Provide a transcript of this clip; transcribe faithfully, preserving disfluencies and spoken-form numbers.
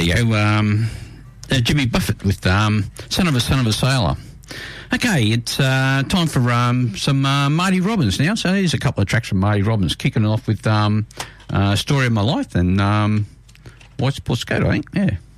you go. Um, uh, Jimmy Buffett with um, Son of a Son of a Sailor. Okay, it's uh, time for um, some uh, Marty Robbins now. So here's a couple of tracks from Marty Robbins, kicking off with um, uh, Story of My Life and um, White Sports Skate, I think. Yeah.